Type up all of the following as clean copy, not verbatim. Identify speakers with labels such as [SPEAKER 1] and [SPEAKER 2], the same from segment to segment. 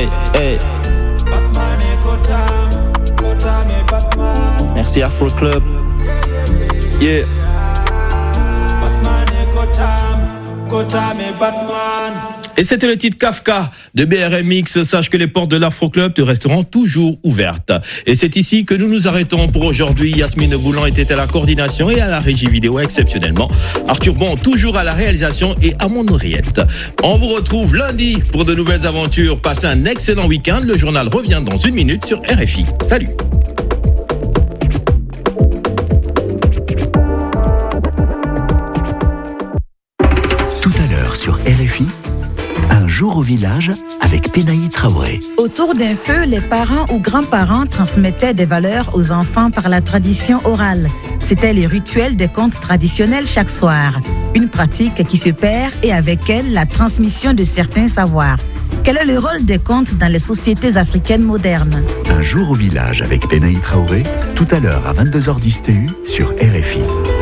[SPEAKER 1] Hey, hey. Merci Afro Club. Yeah. Et c'était le titre Kafka de BRMX. Sache que les portes de l'Afro Club te resteront toujours ouvertes. Et c'est ici que nous nous arrêtons pour aujourd'hui. Yasmine Boulan était à la coordination et à la régie vidéo exceptionnellement. Arthur Bon toujours à la réalisation et à mon oreillette. On vous retrouve lundi pour de nouvelles aventures. Passez un excellent week-end. Le journal revient dans 1 minute sur RFI. Salut.
[SPEAKER 2] Tout à l'heure sur RFI, un jour au village avec Penaï Traoré.
[SPEAKER 3] Autour d'un feu, les parents ou grands-parents transmettaient des valeurs aux enfants par la tradition orale. C'était les rituels des contes traditionnels chaque soir. Une pratique qui se perd et avec elle la transmission de certains savoirs. Quel est le rôle des contes dans les sociétés africaines modernes?
[SPEAKER 2] Un jour au village avec Penaï Traoré, tout à l'heure à 22h10 TU sur RFI.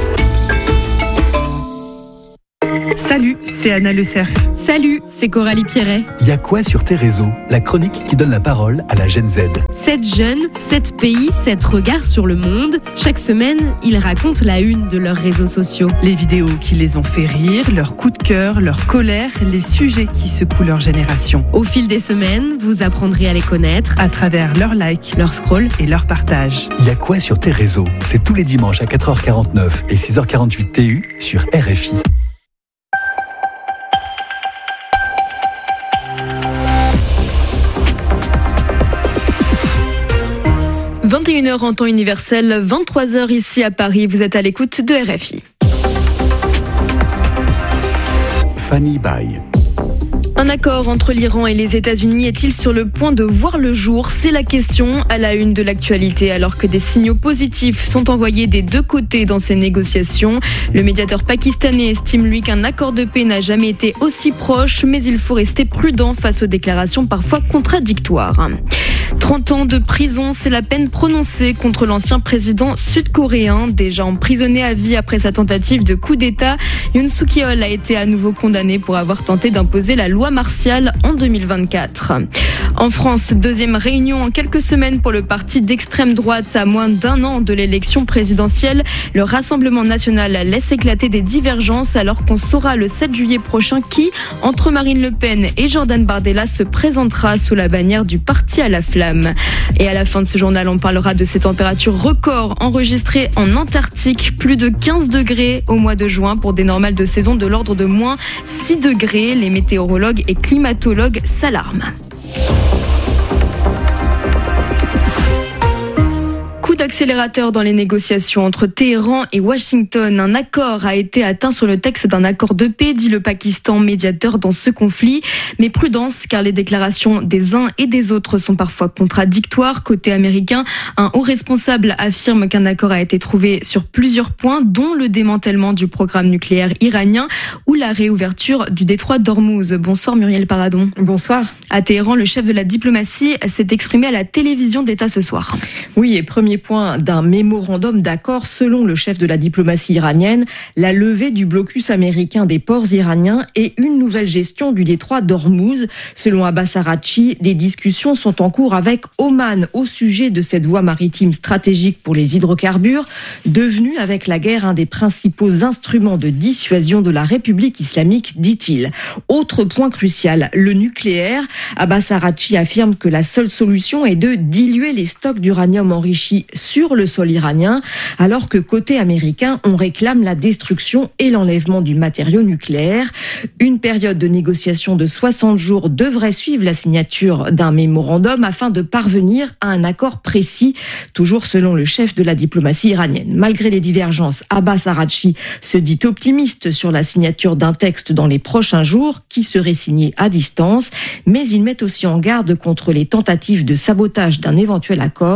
[SPEAKER 4] Salut, c'est Anna Le Cerf.
[SPEAKER 5] Salut, c'est Coralie Pierret.
[SPEAKER 6] Y a quoi sur tes réseaux? La chronique qui donne la parole à la Gen Z.
[SPEAKER 5] 7 jeunes, 7 pays, 7 regards sur le monde. Chaque semaine, ils racontent la une de leurs réseaux sociaux.
[SPEAKER 4] Les vidéos qui les ont fait rire, leurs coups de cœur, leur colère, les sujets qui secouent leur génération.
[SPEAKER 5] Au fil des semaines, vous apprendrez à les connaître
[SPEAKER 4] à travers leurs likes, leurs scrolls et leurs partages.
[SPEAKER 6] Y a quoi sur tes réseaux? C'est tous les dimanches à 4h49 et 6h48 TU sur RFI.
[SPEAKER 5] – 21h en temps universel, 23h ici à Paris. Vous êtes à l'écoute de RFI.
[SPEAKER 2] Fanny Baye.
[SPEAKER 5] Un accord entre l'Iran et les États-Unis est-il sur le point de voir le jour? C'est la question à la une de l'actualité, alors que des signaux positifs sont envoyés des deux côtés dans ces négociations. Le médiateur pakistanais estime, lui, qu'un accord de paix n'a jamais été aussi proche, mais il faut rester prudent face aux déclarations parfois contradictoires. 30 ans de prison, c'est la peine prononcée contre l'ancien président sud-coréen, déjà emprisonné à vie après sa tentative de coup d'État. Yoon Suk-yeol a été à nouveau condamné pour avoir tenté d'imposer la loi martiale en 2024. En France, deuxième réunion en quelques semaines pour le parti d'extrême droite à moins d'1 an de l'élection présidentielle. Le Rassemblement national laisse éclater des divergences alors qu'on saura le 7 juillet prochain qui, entre Marine Le Pen et Jordan Bardella, se présentera sous la bannière du parti à la flamme. Et à la fin de ce journal, on parlera de ces températures records enregistrées en Antarctique. Plus de 15 degrés au mois de juin pour des normales de saison de l'ordre de moins 6 degrés. Les météorologues et climatologues s'alarment. Coup d'accélérateur dans les négociations entre Téhéran et Washington. Un accord a été atteint sur le texte d'un accord de paix, dit le Pakistan, médiateur dans ce conflit. Mais prudence, car les déclarations des uns et des autres sont parfois contradictoires. Côté américain, un haut responsable affirme qu'un accord a été trouvé sur plusieurs points, dont le démantèlement du programme nucléaire iranien ou la réouverture du détroit d'Ormuz. Bonsoir Muriel Paradon.
[SPEAKER 7] Bonsoir.
[SPEAKER 5] À Téhéran, le chef de la diplomatie s'est exprimé à la télévision d'État ce soir.
[SPEAKER 7] Oui, et premier point d'un mémorandum d'accord, selon le chef de la diplomatie iranienne, la levée du blocus américain des ports iraniens et une nouvelle gestion du détroit d'Ormuz. Selon Abbas Araghchi, des discussions sont en cours avec Oman au sujet de cette voie maritime stratégique pour les hydrocarbures, devenue avec la guerre un des principaux instruments de dissuasion de la République islamique, dit-il. Autre point crucial, le nucléaire. Abbas Araghchi affirme que la seule solution est de diluer les stocks d'uranium enrichi sur le sol iranien, alors que côté américain, on réclame la destruction et l'enlèvement du matériau nucléaire. Une période de négociation de 60 jours devrait suivre la signature d'un mémorandum afin de parvenir à un accord précis, toujours selon le chef de la diplomatie iranienne. Malgré les divergences, Abbas Araghchi se dit optimiste sur la signature d'un texte dans les prochains jours qui serait signé à distance, mais il met aussi en garde contre les tentatives de sabotage d'un éventuel accord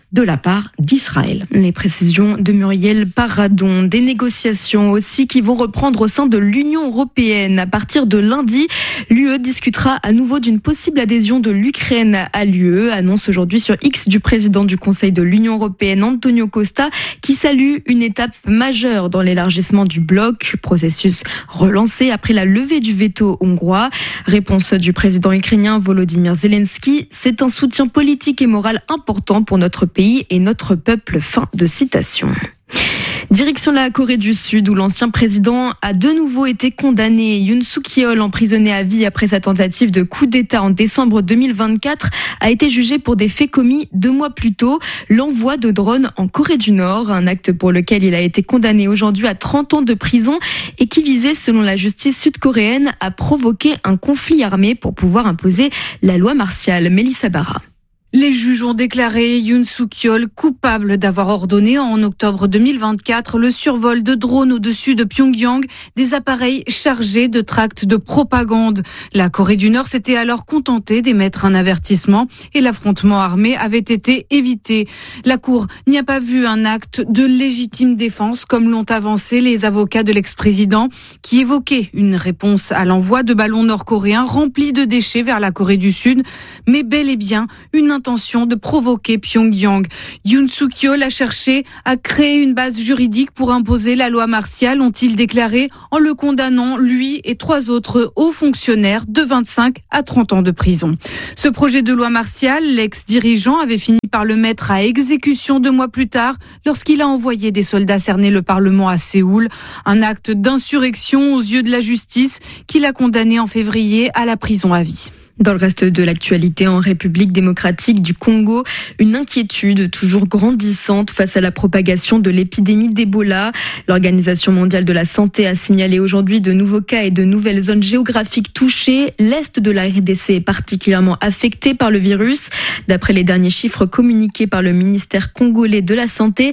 [SPEAKER 7] de la part d'Israël.
[SPEAKER 5] Les précisions de Muriel Paradon. Des négociations aussi qui vont reprendre au sein de l'Union européenne. À partir de lundi, l'UE discutera à nouveau d'une possible adhésion de l'Ukraine à l'UE. Annonce aujourd'hui sur X du président du Conseil de l'Union européenne, Antonio Costa, qui salue une étape majeure dans l'élargissement du bloc. Processus relancé après la levée du veto hongrois. Réponse du président ukrainien Volodymyr Zelensky. C'est un soutien politique et moral important pour notre pays et notre peuple. Fin de citation. Direction la Corée du Sud où l'ancien président a de nouveau été condamné. Yoon Suk-yeol, emprisonné à vie après sa tentative de coup d'État en décembre 2024, a été jugé pour des faits commis 2 mois plus tôt, l'envoi de drones en Corée du Nord, un acte pour lequel il a été condamné aujourd'hui à 30 ans de prison et qui visait, selon la justice sud-coréenne, à provoquer un conflit armé pour pouvoir imposer la loi martiale. Mélissa Barra.
[SPEAKER 8] Les juges ont déclaré Yoon Suk-yeol coupable d'avoir ordonné en octobre 2024 le survol de drones au-dessus de Pyongyang, des appareils chargés de tracts de propagande. La Corée du Nord s'était alors contentée d'émettre un avertissement et l'affrontement armé avait été évité. La Cour n'y a pas vu un acte de légitime défense comme l'ont avancé les avocats de l'ex-président qui évoquaient une réponse à l'envoi de ballons nord-coréens remplis de déchets vers la Corée du Sud, mais bel et bien une intention de provoquer Pyongyang. Yoon Suk-yeol a cherché à créer une base juridique pour imposer la loi martiale, ont-ils déclaré, en le condamnant, lui et 3 autres hauts fonctionnaires de 25 à 30 ans de prison. Ce projet de loi martiale, l'ex-dirigeant avait fini par le mettre à exécution 2 mois plus tard lorsqu'il a envoyé des soldats cerner le Parlement à Séoul. Un acte d'insurrection aux yeux de la justice qui l'a condamné en février à la prison à vie.
[SPEAKER 5] Dans le reste de l'actualité, en République démocratique du Congo, une inquiétude toujours grandissante face à la propagation de l'épidémie d'Ebola. L'Organisation mondiale de la santé a signalé aujourd'hui de nouveaux cas et de nouvelles zones géographiques touchées. L'Est de la RDC est particulièrement affecté par le virus. D'après les derniers chiffres communiqués par le ministère congolais de la Santé,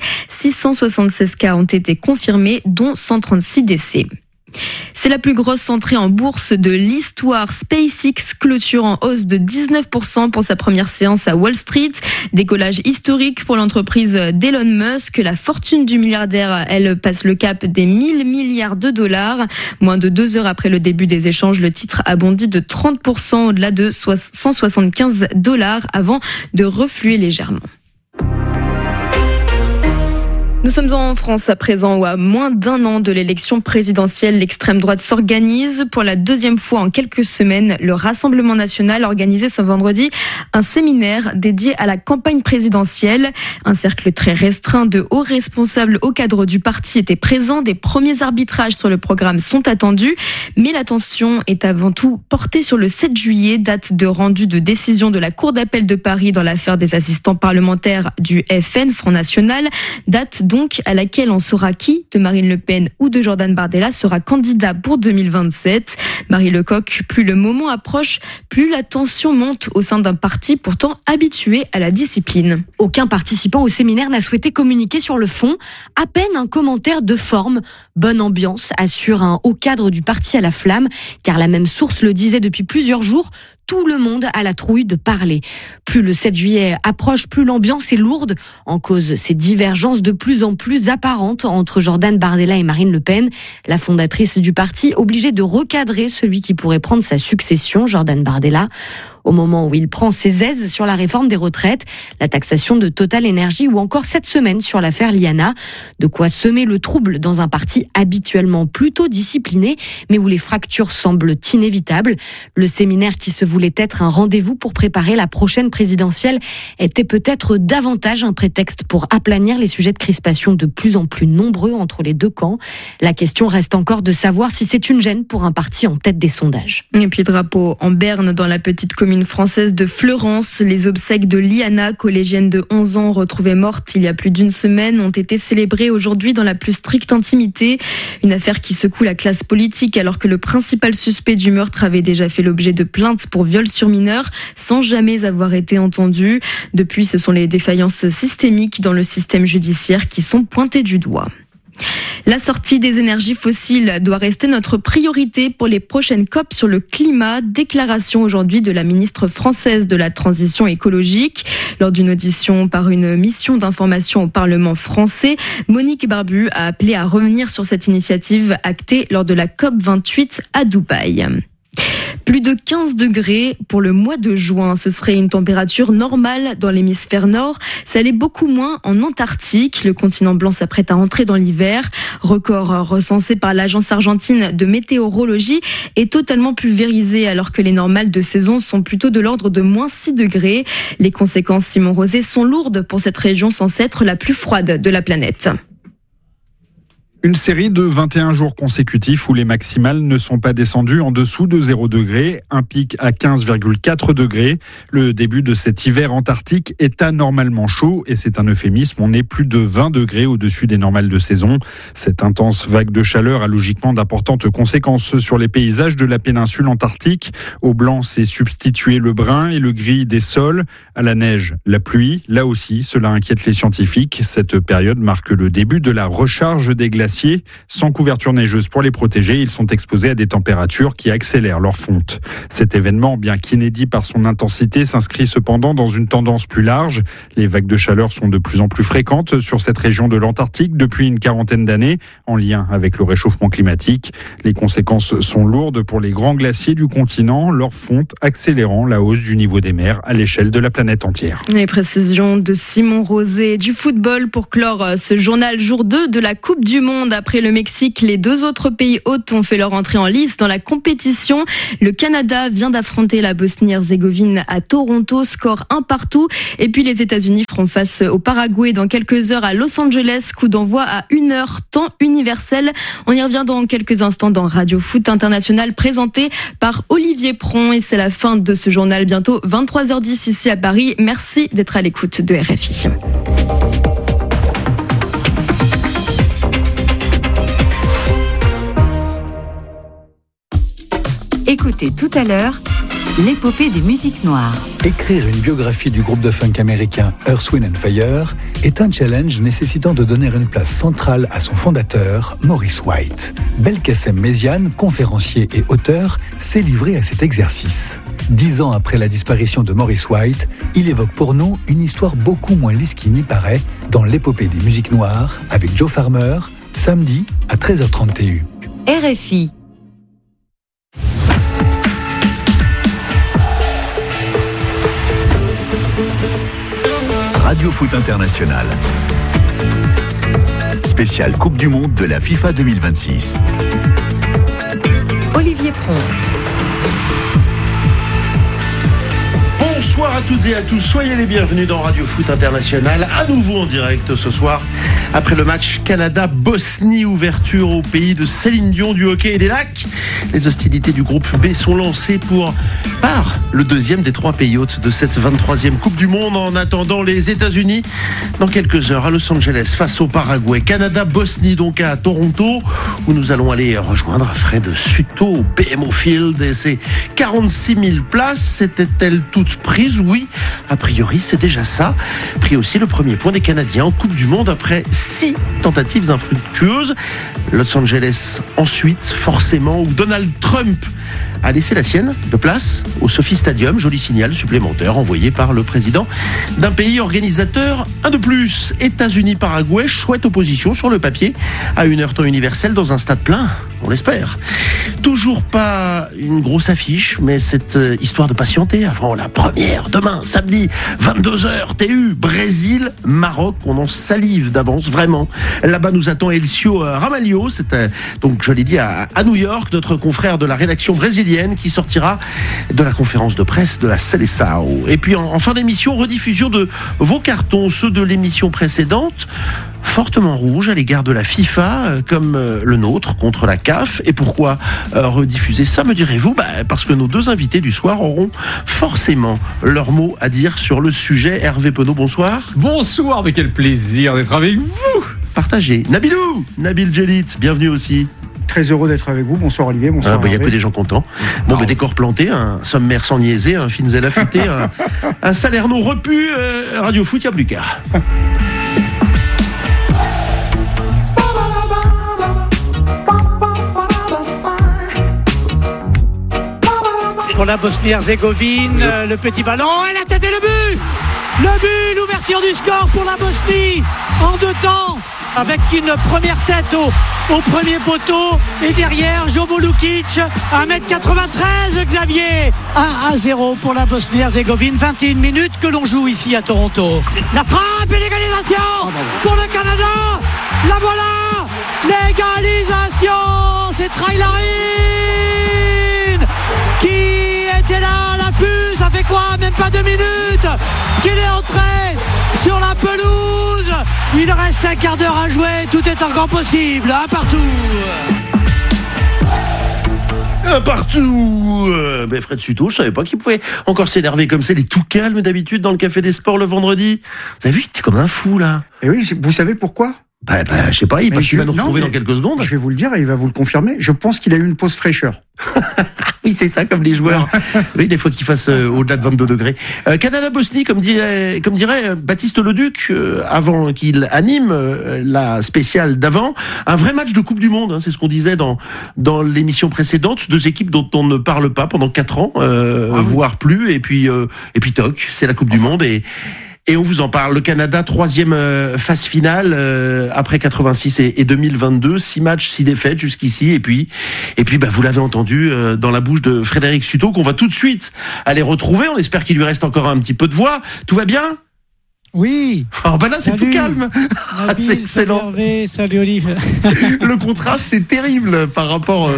[SPEAKER 5] 676 cas ont été confirmés, dont 136 décès. C'est la plus grosse entrée en bourse de l'histoire. SpaceX clôture en hausse de 19% pour sa première séance à Wall Street. Décollage historique pour l'entreprise d'Elon Musk. La fortune du milliardaire, elle, passe le cap des 1000 milliards de dollars. Moins de 2 heures après le début des échanges, le titre a bondi de 30% au-delà de 175 $ avant de refluer légèrement. Nous sommes en France à présent où à moins d'1 an de l'élection présidentielle, l'extrême droite s'organise. Pour la 2e fois en quelques semaines, le Rassemblement national a organisé ce vendredi un séminaire dédié à la campagne présidentielle. Un cercle très restreint de hauts responsables au cadre du parti était présent. Des premiers arbitrages sur le programme sont attendus. Mais l'attention est avant tout portée sur le 7 juillet, date de rendu de décision de la Cour d'appel de Paris dans l'affaire des assistants parlementaires du FN, Front National. Date donc à laquelle on saura qui, de Marine Le Pen ou de Jordan Bardella, sera candidat pour 2027. Marie Lecoq, plus le moment approche, plus la tension monte au sein d'un parti pourtant habitué à la discipline.
[SPEAKER 9] Aucun participant au séminaire n'a souhaité communiquer sur le fond, à peine un commentaire de forme. Bonne ambiance, assure un haut cadre du parti à la flamme, car la même source le disait depuis plusieurs jours. Tout le monde a la trouille de parler. Plus le 7 juillet approche, plus l'ambiance est lourde. En cause, ces divergences de plus en plus apparentes entre Jordan Bardella et Marine Le Pen. La fondatrice du parti obligée de recadrer celui qui pourrait prendre sa succession, Jordan Bardella. Au moment où il prend ses aises sur la réforme des retraites, la taxation de Total Energy ou encore cette semaine sur l'affaire Liana. De quoi semer le trouble dans un parti habituellement plutôt discipliné, mais où les fractures semblent inévitables. Le séminaire qui se voulait être un rendez-vous pour préparer la prochaine présidentielle était peut-être davantage un prétexte pour aplanir les sujets de crispation de plus en plus nombreux entre les deux camps. La question reste encore de savoir si c'est une gêne pour un parti en tête des sondages.
[SPEAKER 5] Et puis drapeau en berne dans la petite commune française de Fleurance. Les obsèques de Liana, collégienne de 11 ans retrouvée morte il y a plus d'1 semaine, ont été célébrées aujourd'hui dans la plus stricte intimité. Une affaire qui secoue la classe politique alors que le principal suspect du meurtre avait déjà fait l'objet de plaintes pour viol sur mineur sans jamais avoir été entendu. Depuis, ce sont les défaillances systémiques dans le système judiciaire qui sont pointées du doigt. La sortie des énergies fossiles doit rester notre priorité pour les prochaines COP sur le climat. Déclaration aujourd'hui de la ministre française de la Transition écologique. Lors d'une audition par une mission d'information au Parlement français, Monique Barbu a appelé à revenir sur cette initiative actée lors de la COP 28 à Dubaï. Plus de 15 degrés pour le mois de juin. Ce serait une température normale dans l'hémisphère nord. Ça l'est beaucoup moins en Antarctique. Le continent blanc s'apprête à entrer dans l'hiver. Record recensé par l'agence argentine de météorologie est totalement pulvérisé alors que les normales de saison sont plutôt de l'ordre de moins 6 degrés. Les conséquences, Simon Rosé, sont lourdes pour cette région censée être la plus froide de la planète.
[SPEAKER 10] Une série de 21 jours consécutifs où les maximales ne sont pas descendues en dessous de 0 degré, un pic à 15,4 degrés. Le début de cet hiver antarctique est anormalement chaud et c'est un euphémisme. On est plus de 20 degrés au-dessus des normales de saison. Cette intense vague de chaleur a logiquement d'importantes conséquences sur les paysages de la péninsule antarctique. Au blanc s'est substitué le brun et le gris des sols. À la neige, la pluie. Là aussi, cela inquiète les scientifiques. Cette période marque le début de la recharge des glaciers. Sans couverture neigeuse pour les protéger, ils sont exposés à des températures qui accélèrent leur fonte. Cet événement, bien qu'inédit par son intensité, s'inscrit cependant dans une tendance plus large. Les vagues de chaleur sont de plus en plus fréquentes sur cette région de l'Antarctique depuis une quarantaine d'années, en lien avec le réchauffement climatique. Les conséquences sont lourdes pour les grands glaciers du continent, leur fonte accélérant la hausse du niveau des mers à l'échelle de la planète entière.
[SPEAKER 5] Les précisions de Simon Rosé. Du football pour clore ce journal jour 2 de la Coupe du Monde. Après le Mexique, les deux autres pays hôtes ont fait leur entrée en lice dans la compétition. Le Canada vient d'affronter la Bosnie-Herzégovine à Toronto, score 1-1. Et puis les États-Unis feront face au Paraguay dans quelques heures à Los Angeles, coup d'envoi à 1h, temps universel. On y revient dans quelques instants dans Radio Foot International, présenté par Olivier Pron. Et c'est la fin de ce journal, bientôt 23h10 ici à Paris. Merci d'être à l'écoute de RFI.
[SPEAKER 3] Écoutez tout à l'heure l'épopée des musiques noires.
[SPEAKER 6] Écrire une biographie du groupe de funk américain Earth, Wind & Fire est un challenge nécessitant de donner une place centrale à son fondateur, Maurice White. Belkacem Méziane, conférencier et auteur, s'est livré à cet exercice. 10 ans après la disparition de Maurice White, il évoque pour nous une histoire beaucoup moins lisse qu'il n'y paraît dans l'épopée des musiques noires avec Joe Farmer, samedi à 13h30 TU.
[SPEAKER 3] RFI.
[SPEAKER 2] Radio Foot International. Spéciale Coupe du Monde de la FIFA 2026.
[SPEAKER 3] Olivier Pron.
[SPEAKER 11] Bonsoir à toutes et à tous, soyez les bienvenus dans Radio Foot International, à nouveau en direct ce soir, après le match Canada-Bosnie, ouverture au pays de Céline Dion du hockey et des lacs. Les hostilités du groupe B sont lancées par le deuxième des 3 pays hôtes de cette 23e Coupe du Monde. En attendant, les États-Unis, dans quelques heures à Los Angeles, face au Paraguay. Canada-Bosnie donc à Toronto, où nous allons aller rejoindre Fred Suto au BMO Field. Et ces 46 000 places, étaient-elles toutes prises? Oui, a priori c'est déjà ça. Pris aussi le premier point des Canadiens en Coupe du Monde après 6 tentatives infructueuses. Los Angeles ensuite, forcément, où Donald Trump a laissé la sienne de place au Sophie Stadium. Joli signal supplémentaire envoyé par le président d'un pays organisateur. Un de plus, États-Unis-Paraguay, chouette opposition sur le papier à 1h temps universel dans un stade plein, on l'espère. Toujours pas une grosse affiche, mais cette histoire de patienter avant la première, demain, samedi, 22h, TU, Brésil, Maroc, on en salive d'avance, vraiment. Là-bas nous attend Elcio Ramalho, c'était donc, je l'ai dit, à New York, notre confrère de la rédaction brésilienne qui sortira de la conférence de presse de la Seleção. Et puis en fin d'émission, rediffusion de vos cartons, ceux de l'émission précédente, fortement rouge à l'égard de la FIFA, comme le nôtre contre la CAF. Et pourquoi rediffuser ça, me direz-vous? Parce que nos deux invités du soir auront forcément leur mot à dire sur le sujet. Hervé Penaud, bonsoir.
[SPEAKER 12] Bonsoir, mais quel plaisir d'être avec vous.
[SPEAKER 11] Partagez. Nabil Djellit, bienvenue aussi.
[SPEAKER 13] Très heureux d'être avec vous. Bonsoir Olivier, bonsoir.
[SPEAKER 11] Il n'y a que des gens contents. Bon, décor planté, un sommaire sans niaiser, un finzel affûté, un Salerno repu, Radio Foot, il n'y a plus qu'à.
[SPEAKER 14] la Bosnie-Herzégovine. Le petit ballon et la tête et le but. Le but, l'ouverture du score pour la Bosnie en 2 temps. Avec une première tête au premier poteau et derrière Jovo Lukic, 1m93 Xavier, 1-0 pour la Bosnie-Herzégovine, 21 minutes que l'on joue ici à Toronto. La frappe et l'égalisation pour le Canada, la voilà, l'égalisation, c'est Traillarine qui était là à l'affût, ça fait quoi, même pas 2 minutes qu'il est entré sur la pelouse. Il reste un quart d'heure à jouer, tout est encore possible, un partout.
[SPEAKER 11] Un partout. Mais Fred Suto, je savais pas qu'il pouvait encore s'énerver comme ça. Il est tout calme d'habitude dans le Café des Sports le vendredi. Vous avez vu, il était comme un fou là.
[SPEAKER 13] Et oui, vous savez pourquoi ?
[SPEAKER 11] Je sais pas, parce qu'il va nous retrouver dans quelques secondes.
[SPEAKER 13] Je vais vous le dire et il va vous le confirmer. Je pense qu'il a eu une pause fraîcheur.
[SPEAKER 11] Oui, c'est ça, comme les joueurs. Oui, des fois qu'ils fassent au-delà de 22 degrés. Canada-Bosnie, comme dirait Baptiste Leduc, avant qu'il anime la spéciale d'avant. Un vrai match de Coupe du Monde, hein, c'est ce qu'on disait dans l'émission précédente. 2 équipes dont on ne parle pas pendant 4 ans, voire plus. Et puis toc, c'est la Coupe du Monde et on vous en parle. Le Canada, 3e phase finale après 86 et 2022. 6 matchs, 6 défaites jusqu'ici. Et puis, vous l'avez entendu dans la bouche de Frédéric Suto, qu'on va tout de suite aller retrouver. On espère qu'il lui reste encore un petit peu de voix. Tout va bien ?
[SPEAKER 14] Oui.
[SPEAKER 11] Oh là, c'est tout calme. C'est excellent.
[SPEAKER 14] Salut Hervé, salut Olive.
[SPEAKER 11] Le contraste est terrible par rapport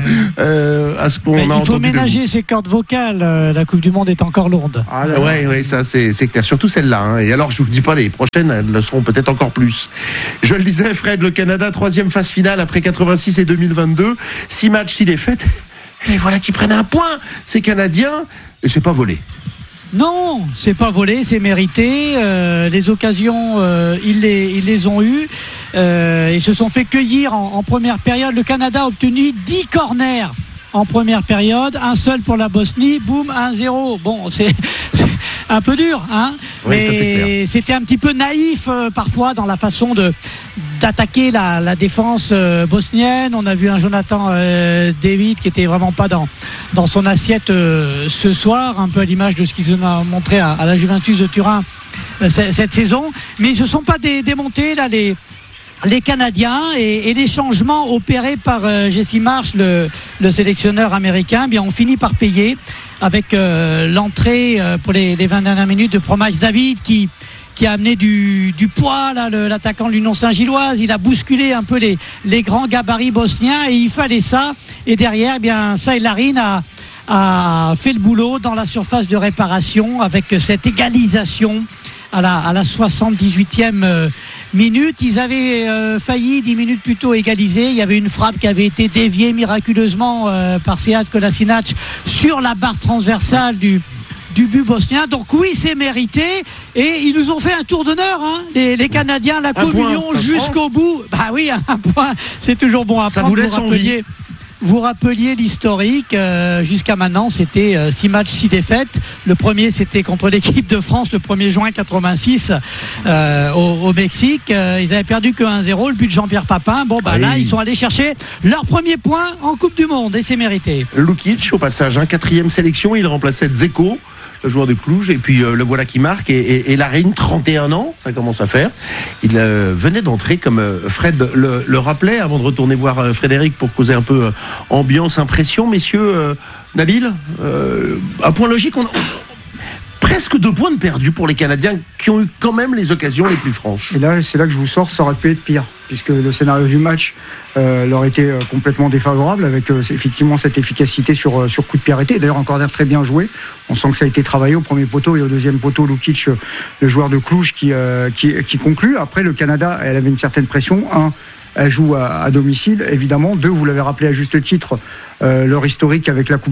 [SPEAKER 11] à ce qu'on a entendu.
[SPEAKER 14] Il faut ménager ses cordes vocales. La Coupe du Monde est encore lourde.
[SPEAKER 11] Ouais, ça c'est clair. Surtout celle-là. Hein. Et alors, je vous dis pas, les prochaines, elles le seront peut-être encore plus. Je le disais, Fred, le Canada, 3e phase finale après 86 et 2022. 6 matchs, 6 défaites. Et voilà qu'ils prennent un point, ces Canadiens. Et c'est pas volé.
[SPEAKER 14] Non, c'est pas volé, c'est mérité. Les occasions, ils les ont eues. Ils se sont fait cueillir en première période. Le Canada a obtenu 10 corners en première période. Un seul pour la Bosnie. Boum, 1-0. Bon, c'est un peu dur, hein.
[SPEAKER 11] Oui,
[SPEAKER 14] mais c'était un petit peu naïf parfois dans la façon d'attaquer la défense bosnienne. On a vu un Jonathan David qui était vraiment pas dans son assiette ce soir, un peu à l'image de ce qu'ils nous ont montré à la Juventus de Turin cette saison. Mais ils se sont pas démontés là les Canadiens et les changements opérés par Jesse Marsh, le sélectionneur américain, bien on finit par payer avec l'entrée pour les 20 dernières minutes de Promax David qui a amené du poids là, l'attaquant de l'Union Saint-Gilloise. Il a bousculé un peu les grands gabarits bosniens et il fallait ça. Et derrière, eh bien Traillarine a fait le boulot dans la surface de réparation avec cette égalisation à la 78e minute. Ils avaient failli 10 minutes plus tôt égaliser. Il y avait une frappe qui avait été déviée miraculeusement par Sead Kolasinac sur la barre transversale du but bosnien. Donc oui, c'est mérité et ils nous ont fait un tour d'honneur, hein, les Canadiens, la communion jusqu'au bout. Bah oui, un point, c'est toujours bon à prendre.
[SPEAKER 11] Ça vous laisse envie.
[SPEAKER 14] Vous rappeliez l'historique, jusqu'à maintenant c'était 6 matchs, 6 défaites. Le premier c'était contre l'équipe de France le 1er juin 86 au Mexique. Ils avaient perdu que 1-0, le but de Jean-Pierre Papin. Bon bah là ils sont allés chercher leur premier point en Coupe du Monde et c'est mérité.
[SPEAKER 11] Lukic au passage, 4e sélection, il remplaçait Dzeko, le joueur de Cluj, et puis le voilà qui marque, et Larine, 31 ans, ça commence à faire. Il venait d'entrer, comme Fred le rappelait, avant de retourner voir Frédéric pour causer un peu ambiance, impression. Messieurs, Nabil, un point logique, presque 2 points de perdu pour les Canadiens qui ont eu quand même les occasions les plus franches.
[SPEAKER 13] Et là, c'est là que je vous sors, ça aurait pu être pire, puisque le scénario du match leur était complètement défavorable, avec effectivement cette efficacité sur coup de pied arrêté. D'ailleurs, un corner très bien joué. On sent que ça a été travaillé au premier poteau et au deuxième poteau. Lukic, le joueur de Cluj, qui conclut. Après, le Canada, elle avait une certaine pression. Elle joue à domicile, évidemment. 2, vous l'avez rappelé à juste titre, leur historique avec la Coupe